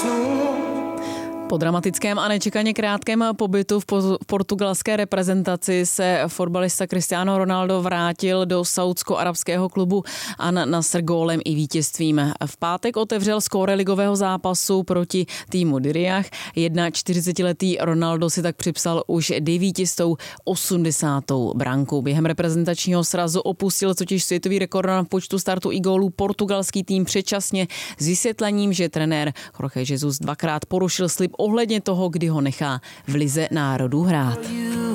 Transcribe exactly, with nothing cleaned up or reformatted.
snů. Po dramatickém a nečekaně krátkém pobytu v portugalské reprezentaci se fotbalista Cristiano Ronaldo vrátil do saúdsko-arabského klubu Al Nassr gólem i vítězstvím. V pátek otevřel skóre ligového zápasu proti týmu Diriyah. čtyřicetiletý Ronaldo si tak připsal už devítistou osmdesátou branku. Během reprezentačního srazu opustil totiž světový rekord na počtu startů i gólů portugalský tým předčasně s vysvětlením, že trenér Jorge Jesus dvakrát porušil slib ohledně toho, kdy ho nechá v lize národů hrát.